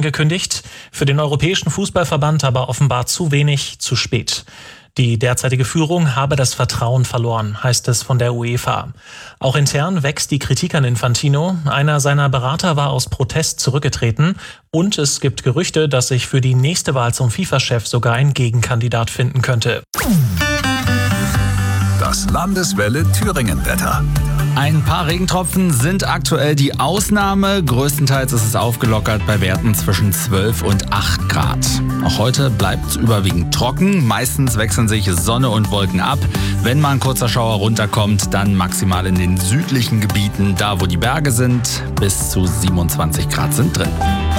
angekündigt, für den Europäischen Fußballverband aber offenbar zu wenig, zu spät. Die derzeitige Führung habe das Vertrauen verloren, heißt es von der UEFA. Auch intern wächst die Kritik an Infantino. Einer seiner Berater war aus Protest zurückgetreten und es gibt Gerüchte, dass sich für die nächste Wahl zum FIFA-Chef sogar ein Gegenkandidat finden könnte. Das Landeswelle Thüringen-Wetter. Ein paar Regentropfen sind aktuell die Ausnahme. Größtenteils ist es aufgelockert bei Werten zwischen 12 und 8 Grad. Auch heute bleibt es überwiegend trocken. Meistens wechseln sich Sonne und Wolken ab. Wenn mal ein kurzer Schauer runterkommt, dann maximal in den südlichen Gebieten, da wo die Berge sind, bis zu 27 Grad sind drin.